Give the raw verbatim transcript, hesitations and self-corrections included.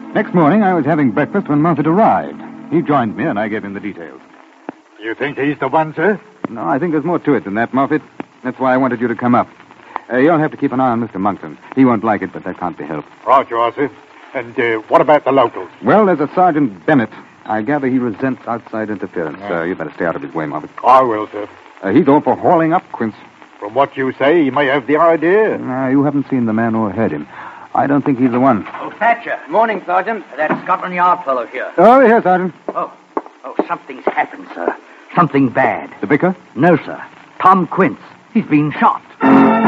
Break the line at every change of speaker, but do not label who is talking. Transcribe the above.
Next morning, I was having breakfast when Moffat arrived. He joined me, and I gave him the details.
You think he's the one, sir?
No, I think there's more to it than that, Moffat. That's why I wanted you to come up. Uh, you'll have to keep an eye on Mister Monkton. He won't like it, but that can't be helped.
Right, you are, sir. And uh, what about the locals?
Well, there's a Sergeant Bennett. I gather he resents outside interference. Yeah. Uh, you better stay out of his way, Moffat.
I will, sir.
Uh, he's all for hauling up Quince.
From what you say, he may have the idea.
Uh, you haven't seen the man or heard him. I don't think he's the one.
Oh, Thatcher. Morning, Sergeant. That Scotland Yard fellow here.
Oh, here, Sergeant.
Oh, oh, something's happened, sir. Something bad.
The vicar?
No, sir. Tom Quince. He's been shot.